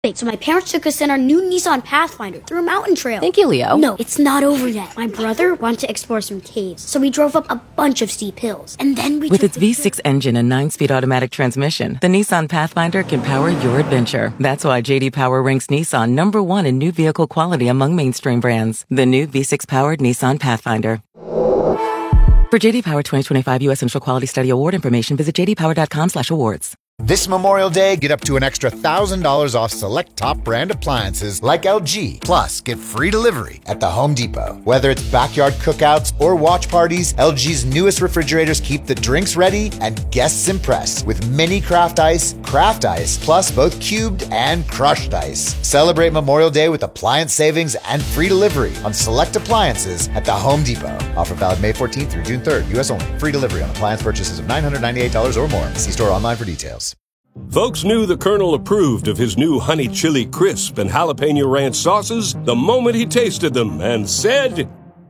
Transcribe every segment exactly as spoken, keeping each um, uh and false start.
So my parents took us in our new Nissan Pathfinder through a mountain trail. Thank you, Leo. No, it's not over yet. My brother wanted to explore some caves, so we drove up a bunch of steep hills. And then we With took its V six engine and nine-speed automatic transmission, the Nissan Pathfinder can power your adventure. That's why J D Power ranks Nissan number one in new vehicle quality among mainstream brands. The new V six-powered Nissan Pathfinder. For J D Power twenty twenty-five U S Initial Quality Study Award information, visit j d power dot com slash awards. This Memorial Day, get up to an extra one thousand dollars off select top brand appliances like L G. Plus, get free delivery at the Home Depot. Whether it's backyard cookouts or watch parties, L G's newest refrigerators keep the drinks ready and guests impressed with mini craft ice, craft ice, plus both cubed and crushed ice. Celebrate Memorial Day with appliance savings and free delivery on select appliances at the Home Depot. Offer valid May fourteenth through June third, U S only. Free delivery on appliance purchases of nine hundred ninety-eight dollars or more. See store online for details. Folks knew the Colonel approved of his new Honey Chili Crisp and Jalapeno Ranch sauces the moment he tasted them and said,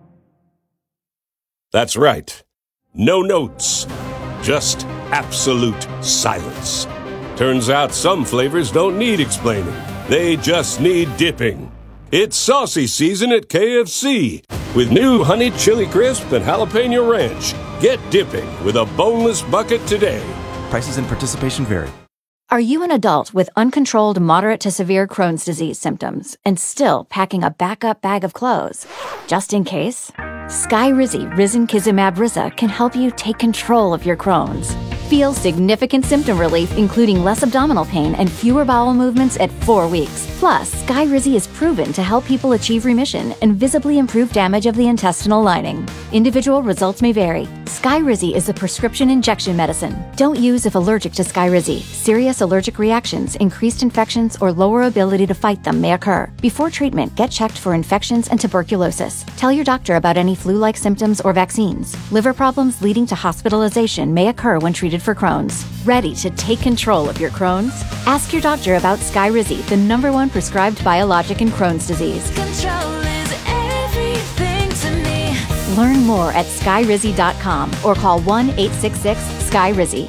that's right, no notes, just absolute silence. Turns out some flavors don't need explaining. They just need dipping. It's saucy season at K F C. With new Honey Chili Crisp and Jalapeno Ranch, get dipping with a boneless bucket today. Prices and participation vary. Are you an adult with uncontrolled moderate to severe Crohn's disease symptoms and still packing a backup bag of clothes? Just in case? Skyrizi Risankizumab Riza can help you take control of your Crohn's. Feel significant symptom relief, including less abdominal pain and fewer bowel movements at four weeks. Plus, Skyrizi is proven to help people achieve remission and visibly improve damage of the intestinal lining. Individual results may vary. Skyrizi is a prescription injection medicine. Don't use if allergic to Skyrizi. Serious allergic reactions, increased infections, or lower ability to fight them may occur. Before treatment, get checked for infections and tuberculosis. Tell your doctor about any flu-like symptoms or vaccines. Liver problems leading to hospitalization may occur when treated for Crohn's. Ready to take control of your Crohn's? Ask your doctor about Skyrizi, the number one prescribed biologic in Crohn's disease. Control is everything to me. Learn more at skyrizi dot com or call one eight six six Skyrizi.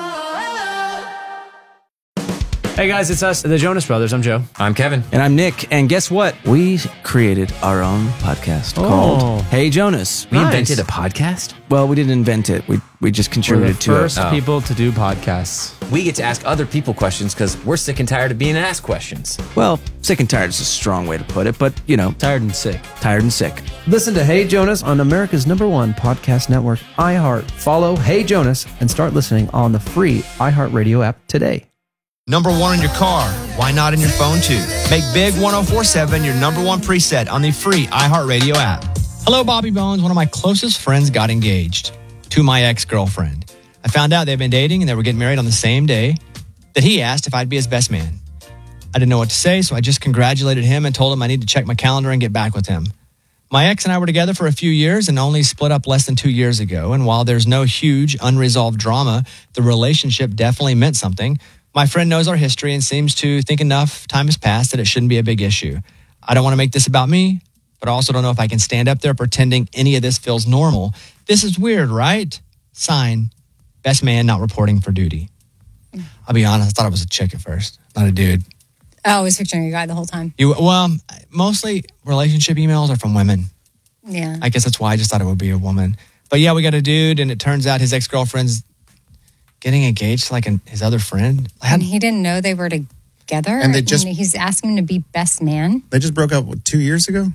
Hey guys, it's us, the Jonas Brothers. I'm Joe. I'm Kevin. And I'm Nick. And guess what? We created our own podcast Oh. called Hey Jonas. We Nice. invented a podcast? Well, we didn't invent it. We we just We're the contributed to first it. Oh. people to do podcasts. We get to ask other people questions because we're sick and tired of being asked questions. Well, sick and tired is a strong way to put it, but, you know, Tired and sick. tired and sick. Listen to Hey Jonas on America's number one podcast network, iHeart. Follow Hey Jonas and start listening on the free iHeartRadio app today. Number one in your car. Why not in your phone too? Make Big one oh four seven your number one preset on the free iHeartRadio app. Hello, Bobby Bones. One of my closest friends got engaged to my ex-girlfriend. I found out they've been dating and they were getting married on the same day that he asked if I'd be his best man. I didn't know what to say, so I just congratulated him and told him I need to check my calendar and get back with him. My ex and I were together for a few years and only split up less than two years ago. And while there's no huge unresolved drama, the relationship definitely meant something. My friend knows our history and seems to think enough time has passed that it shouldn't be a big issue. I don't want to make this about me, but I also don't know if I can stand up there pretending any of this feels normal. This is weird, right? Sign, best man not reporting for duty. I'll be honest, I thought it was a chick at first, not a dude. Oh, I was picturing a guy the whole time. You Well, mostly relationship emails are from women. Yeah. I guess that's why I just thought it would be a woman. But yeah, we got a dude, and it turns out his ex-girlfriend's getting engaged to like an, his other friend. And he didn't know they were together. And they just- and he's asking him to be best man. They just broke up what, two years ago?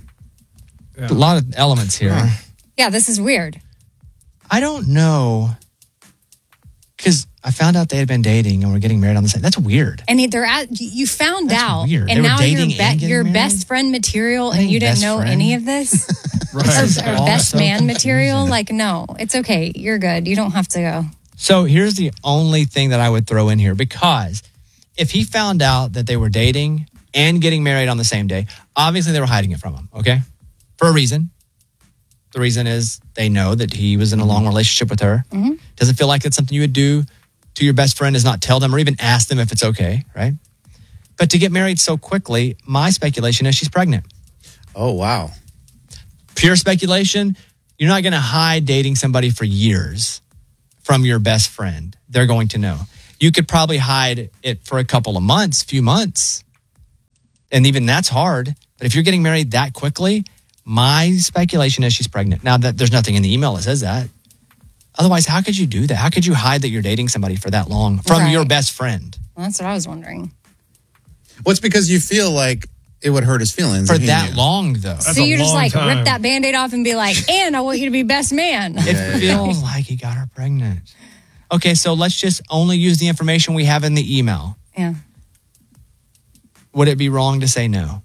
A lot of elements here. Yeah, this is weird. I don't know. Because I found out they had been dating and were getting married on the same. That's weird. And they're at, you found That's out, weird. They and were now dating you're, and be, getting you're married? best friend material, I and ain't you didn't best know friend. any of this, or, or best man material. Like, no, it's okay. You're good. You don't have to go. So here's the only thing that I would throw in here, because if he found out that they were dating and getting married on the same day, obviously they were hiding it from him, okay? For a reason. The reason is they know that he was in a long relationship with her. Mm-hmm. Doesn't feel like it's something you would do to your best friend, is not tell them or even ask them if it's okay, right? But to get married so quickly, my speculation is she's pregnant. Oh, wow. Pure speculation. You're not going to hide dating somebody for years from your best friend. They're going to know. You could probably hide it for a couple of months, few months. And even that's hard. But if you're getting married that quickly, my speculation is she's pregnant. Now, that there's nothing in the email that says that. Otherwise, how could you do that? How could you hide that you're dating somebody for that long from Right. your best friend? Well, that's what I was wondering. Well, it's because you feel like it would hurt his feelings. For if he that knew. long, though. so you just like rip that Band-Aid off and be like, and I want you to be best man. It feels like he got her pregnant. Okay, so let's just only use the information we have in the email. Yeah. Would it be wrong to say no?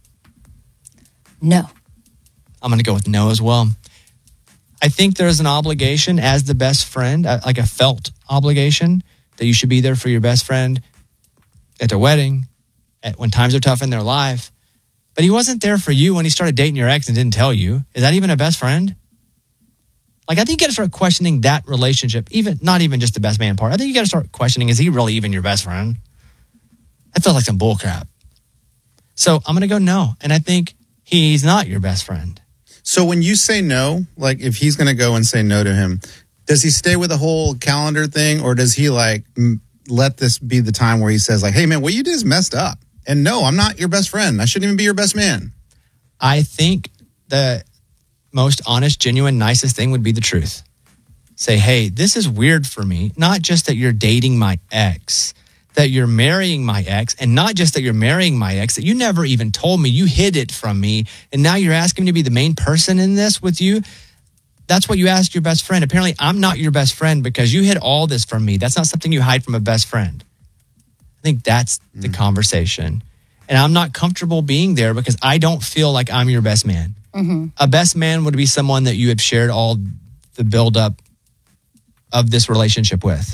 No. I'm going to go with no as well. I think there's an obligation as the best friend, uh, like a felt obligation, that you should be there for your best friend at their wedding, at when times are tough in their life. But he wasn't there for you when he started dating your ex and didn't tell you. Is that even a best friend? Like, I think you got to start questioning that relationship, even not even just the best man part. I think you got to start questioning, is he really even your best friend? That feels like some bull crap. So I'm going to go no. And I think he's not your best friend. So when you say no, like if he's going to go and say no to him, does he stay with the whole calendar thing, or does he like m- let this be the time where he says like, hey man, what you did is messed up. And no, I'm not your best friend. I shouldn't even be your best man. I think the most honest, genuine, nicest thing would be the truth. Say, hey, this is weird for me. Not just that you're dating my ex, that you're marrying my ex, and not just that you're marrying my ex, that you never even told me, you hid it from me, and now you're asking me to be the main person in this with you. That's what you asked your best friend. Apparently, I'm not your best friend because you hid all this from me. That's not something you hide from a best friend. I think that's mm. the conversation. And I'm not comfortable being there because I don't feel like I'm your best man. Mm-hmm. A best man would be someone that you have shared all the buildup of this relationship with.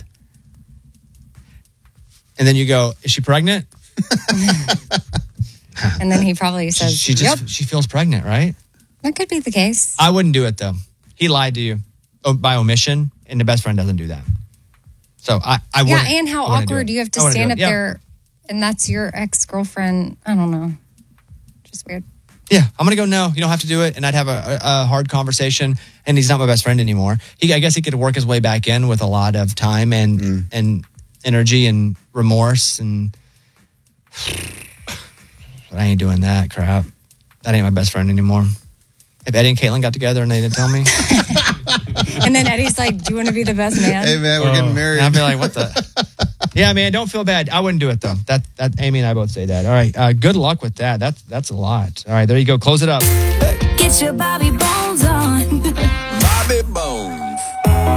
And then you go, is she pregnant? And then he probably says, she just yep. she feels pregnant, right? That could be the case. I wouldn't do it though. He lied to you oh, by omission, and the best friend doesn't do that. So I, I Yeah, wouldn't. and how I wouldn't do awkward it. you have to I wouldn't stand do up it. Yeah. there and that's your ex-girlfriend. I don't know. Just weird. Yeah, I'm gonna go no. You don't have to do it, and I'd have a, a, a hard conversation. And he's not my best friend anymore. He, I guess, he could work his way back in with a lot of time and mm. and energy and remorse. And but I ain't doing that crap. That ain't my best friend anymore. If Eddie and Caitlin got together and they didn't tell me, and then Eddie's like, "Do you want to be the best man?" Hey man, we're oh. getting married. And I'd be like, "What the?" Yeah, man, don't feel bad. I wouldn't do it though. That that Amy and I both say that. All right, uh, good luck with that. That's that's a lot. All right, there you go. Close it up. Get your Bobby Bones